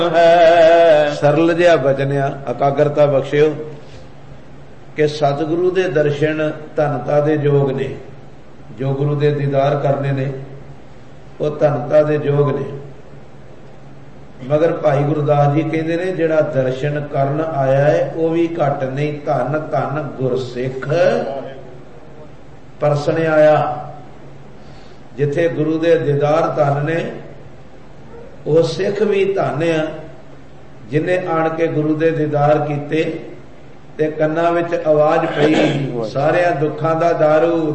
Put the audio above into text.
ਹੈ। ਸਰਲ ਜਿਹਾ ਬਚਨਿਆ ਇਕਾਗਰਤਾ ਬਖਸ਼ਿਓ ਕਿ ਸਤਿਗੁਰੂ ਦੇ ਦਰਸ਼ਨ ਧਨਤਾ ਦੇ ਯੋਗ ਨੇ। ਜੋ ਗੁਰੂ ਦੇ ਦੀਦਾਰ ਕਰਨੇ ਨੇ ਉਹ ਧਨਤਾ ਦੇ ਯੋਗ ਨੇ। ਮਗਰ ਭਾਈ ਗੁਰਦਾਸ ਜੀ ਕਹਿੰਦੇ ਨੇ ਜਿਹੜਾ ਦਰਸ਼ਨ ਕਰਨ ਆਇਆ ਹੈ ਉਹ ਵੀ ਘੱਟ ਨਹੀਂ। ਧੰਨ ਧੰਨ ਗੁਰਸਿੱਖ ਪਰਸਣ ਆਇਆ। ਜਿੱਥੇ ਗੁਰੂ ਦੇ ਦੀਦਾਰ ਧੰਨ ਨੇ ਉਹ ਸਿੱਖ ਵੀ ਧੰਨ ਆ ਜਿਹਨੇ ਆਣ ਕੇ ਗੁਰੂ ਦੇ ਦੀਦਾਰ ਕੀਤੇ ਤੇ ਕੰਨਾਂ ਵਿੱਚ ਆਵਾਜ਼ ਪਈ ਸਾਰਿਆਂ ਦੁੱਖਾਂ ਦਾ ਦਾਰੂ